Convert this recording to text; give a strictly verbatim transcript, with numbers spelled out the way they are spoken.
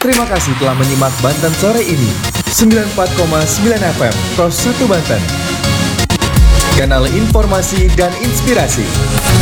Terima kasih telah menyimak Banten Sore ini. sembilan puluh empat koma sembilan F M, Pros satu Banten. Kanal informasi dan inspirasi.